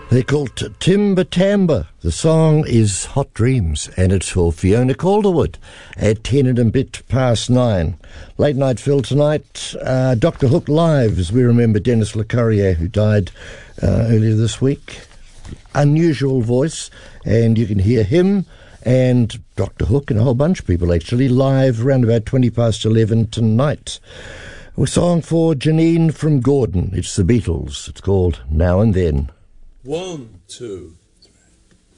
They're called Timber Tamba. The song is Hot Dreams, and it's for Fiona Calderwood at 10 and a bit past 9. Late night Phil tonight, Dr. Hook live, as we remember Dennis Le Carrier, who died earlier this week. Unusual voice, and you can hear him and Dr. Hook and a whole bunch of people actually live around about 20 past 11 tonight. A song for Janine from Gordon. It's the Beatles. It's called Now and Then. 1, 2